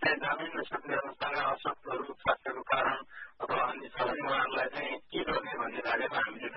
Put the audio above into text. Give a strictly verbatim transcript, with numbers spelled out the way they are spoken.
चाहिँ जानै नसक्ने अवस्थामा अशक्तहरू स्वास्थ्यको कारण अथवा अन्य छ भने उहाँहरूलाई चाहिँ के गर्ने भन्ने बारेमा हामीले